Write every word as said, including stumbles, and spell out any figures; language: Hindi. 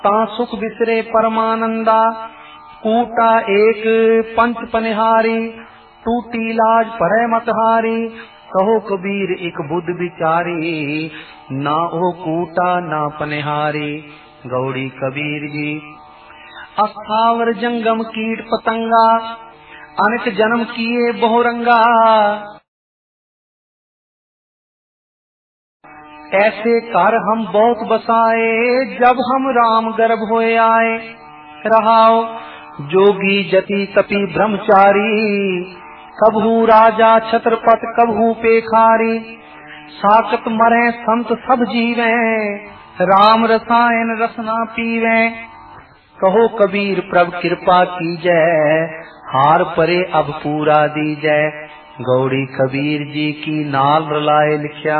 ता सुख बिसरे परमानंदा, कूटा एक पंच पनिहारी, टूटी लाज परै मत हारी। कहो कबीर एक बुद्ध विचारी, ना ओ कूटा ना पनिहारी। गौड़ी कबीर जी। अस्थावर जंगम कीट पतंगा, अनेक जन्म किए बहुरंगा। ऐसे कर हम बहुत बसाए, जब हम राम गर्भ होए आए। रहाओ जोगी जति तपी ब्रह्मचारी, कबहू राजा छत्रपति कबहू पेखारी। साकत मरे संत सब जीवे, राम रसायन रसना पीवे। कहो कबीर प्रभु कृपा कीजै, हार परे अब पूरा दीजै। गौड़ी कबीर जी की नाल रलाए लिखया।